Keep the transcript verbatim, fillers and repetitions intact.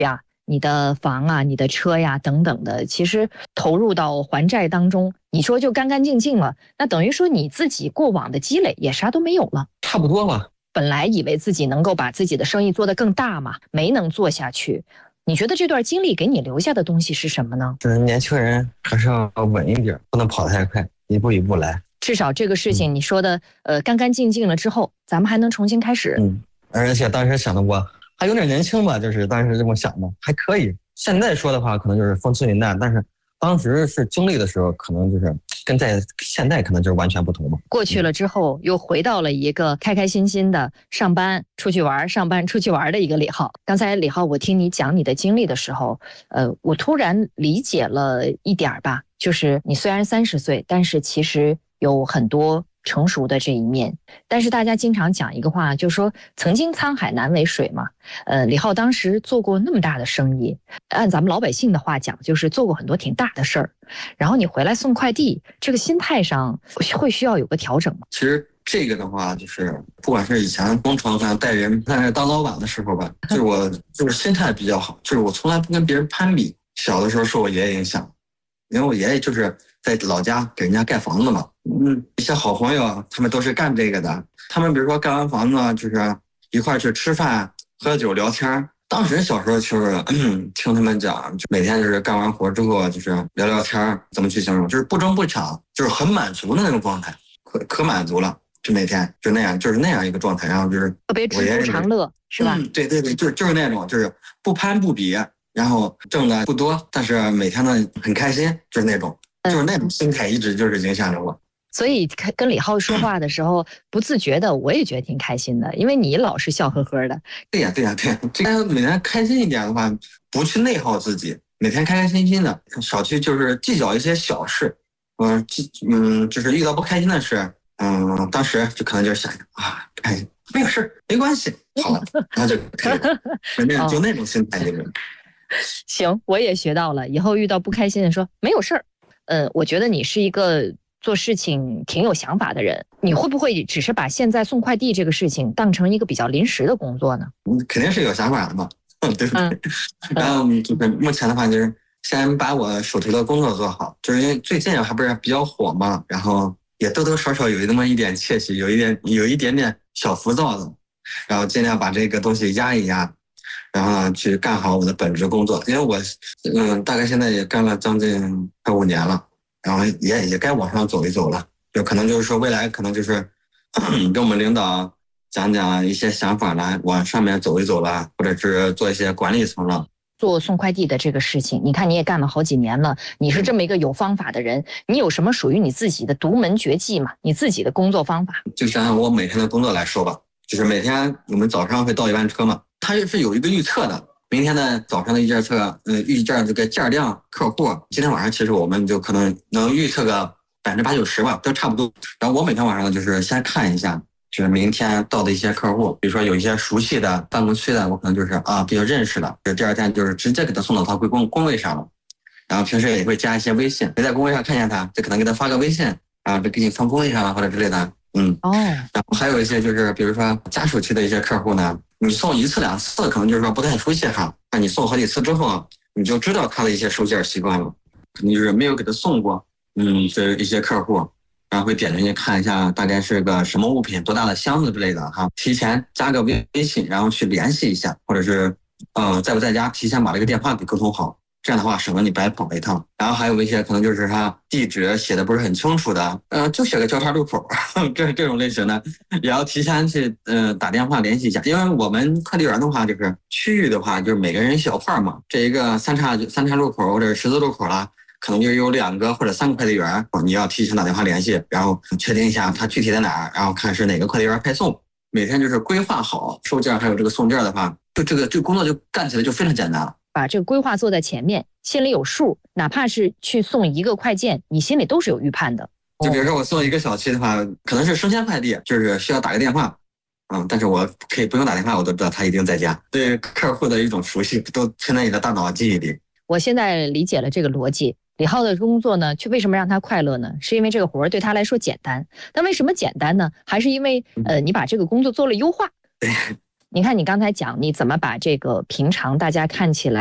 呀、你的房啊、你的车呀等等的，其实投入到还债当中，你说就干干净净了，那等于说你自己过往的积累也啥都没有了。 差不多吧。 本来以为自己能够把自己的生意做得更大嘛，没能做下去。你觉得这段经历给你留下的东西是什么呢？ 就是年轻人还是要稳一点，不能跑太快，一步一步来。 至少这个事情你说的、嗯、呃干干净净了之后，咱们还能重新开始。 嗯，而且当时想的我还有点年轻吧，就是当时这么想的，还可以。现在说的话可能就是风轻云淡，但是当时是经历的时候，可能就是跟在现在可能就是完全不同嘛。 过去了之后，又回到了一个开开心心的上班、出去玩、上班、出去玩的一个李浩。刚才李浩，我听你讲你的经历的时候，呃，我突然理解了一点吧，就是你虽然三十岁，但是其实有很多成熟的这一面。但是大家经常讲一个话，就是说曾经沧海难为水嘛。呃，李浩当时做过那么大的生意，按咱们老百姓的话讲，就是做过很多挺大的事儿。然后你回来送快递，这个心态上会需要有个调整吗？ 其实这个的话，就是不管是以前工厂上带人，但是当老板的时候吧，就是我就是心态比较好，就是我从来不跟别人攀比。小的时候受我爷爷影响，因为我爷爷就是在老家给人家盖房子嘛，嗯，一些好朋友他们都是干这个的，他们比如说盖完房子就是一块去吃饭、喝酒、聊天。当时小时候就是听他们讲，就每天就是干完活之后就是聊聊天，怎么去形容，就是不争不抢，就是很满足的那种状态，可可满足了，就每天就那样，就是那样一个状态。然后就是特别知足常乐，是吧？ 嗯，对对对，就是就是那种，就是不攀不比，然后挣的不多，但是每天呢很开心，就是那种，就是那种心态一直就是影响着我。 所以跟李浩说话的时候，不自觉的，我也觉得挺开心的，因为你老是笑呵呵的。 对呀，对呀，对呀。这个每天开心一点的话，不去内耗自己，每天开开心心的，少去就是计较一些小事。嗯，嗯，就是遇到不开心的事，嗯，当时就可能就想啊，开心，没有事，没关系，好了，那就可以了，就那就那种心态就是。 行，我也学到了，以后遇到不开心的说没有事儿。嗯，我觉得你是一个做事情挺有想法的人，你会不会只是把现在送快递这个事情当成一个比较临时的工作呢？ 肯定是有想法的嘛，对不对？嗯、然后就是目前的话，就是先把我手头的工作做好，就是因为最近还不是比较火嘛，然后也多多少少有那么一点窃喜，有一点有一点点小浮躁的，然后尽量把这个东西压一压，然后呢去干好我的本职工作，因为我嗯大概现在也干了将近快五年了。然后也也该往上走一走了，有可能就是说未来可能就是跟我们领导讲讲一些想法啦，往上面走一走啦，或者是做一些管理层了。 做送快递的这个事情，你看你也干了好几年了，你是这么一个有方法的人，你有什么属于你自己的独门绝技吗？你自己的工作方法？ 就像我每天的工作来说吧，就是每天我们早上会到一班车嘛，它是有一个预测的。明天的早上的一件车，呃，预件这个件量客户，今天晚上其实我们就可能能预测个百分之八九十吧，都差不多。然后我每天晚上就是先看一下，就是明天到的一些客户，比如说有一些熟悉的办公区的，我可能就是啊比较认识的，第二天就是直接给他送到他工工位上了。然后平时也会加一些微信，谁在工位上看见他，就可能给他发个微信啊，就给你放工位上了或者之类的。嗯哦，然后还有一些就是比如说家属区的一些客户呢。你送一次两次可能就是说不太熟悉哈，那你送好几次之后，你就知道他的一些收件习惯了。肯定就是没有给他送过，嗯，这一些客户，然后会点进去看一下大概是个什么物品，多大的箱子之类的哈，提前加个微信，然后去联系一下，或者是呃在不在家，提前把这个电话给沟通好。这样的话省得你白跑一趟。然后还有一些可能就是他地址写的不是很清楚的，呃，就写个交叉路口，这这种类型的，也要提前去呃打电话联系一下。因为我们快递员的话，就是区域的话，就是每个人一小块嘛，这一个三岔三岔路口或者十字路口啦，可能就有两个或者三个快递员，你要提前打电话联系，然后确定一下他具体在哪儿，然后看是哪个快递员派送。每天就是规划好收件还有这个送件的话，就这个这个工作就干起来就非常简单了。 把这个规划做在前面，心里有数，哪怕是去送一个快件，你心里都是有预判的。 就比如说我送一个小区的话，可能是生鲜快递，就是需要打个电话，嗯，但是我可以不用打电话，我都知道他一定在家。对客户的一种熟悉，都存在你的大脑记忆里。 我现在理解了这个逻辑。李浩的工作呢，却为什么让他快乐呢？是因为这个活对他来说简单。但为什么简单呢？还是因为呃，你把这个工作做了优化。 对， 你看你刚才讲你怎么把这个平常大家看起来